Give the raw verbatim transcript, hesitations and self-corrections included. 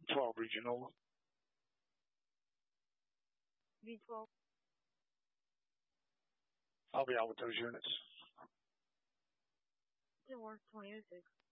twelve regional. V twelve. I'll be out with those units. Ten war, twenty oh six.